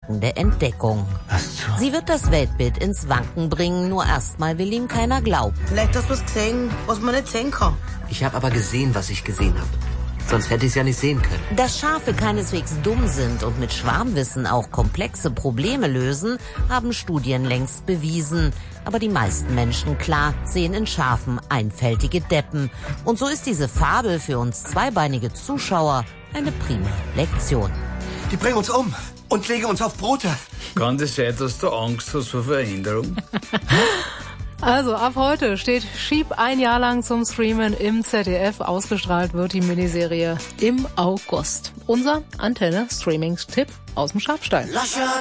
erschreckende Entdeckung. Sie wird das Weltbild ins Wanken bringen, nur erstmal will ihm keiner glauben. Vielleicht hast du was gesehen, was man nicht sehen kann. Ich habe aber gesehen, was ich gesehen habe. Sonst hätte ich es ja nicht sehen können. Dass Schafe keineswegs dumm sind und mit Schwarmwissen auch komplexe Probleme lösen, haben Studien längst bewiesen. Aber die meisten Menschen, klar, sehen in Schafen einfältige Deppen. Und so ist diese Fabel für uns zweibeinige Zuschauer eine prima Lektion. Die bringen uns um und legen uns auf Brote. Kann das sein, dass du Angst hast vor Veränderung? Also ab heute steht Sheep ein Jahr lang zum Streamen im ZDF. Ausgestrahlt wird die Miniserie im August. Unser Antenne-Streaming-Tipp aus dem Schafstall.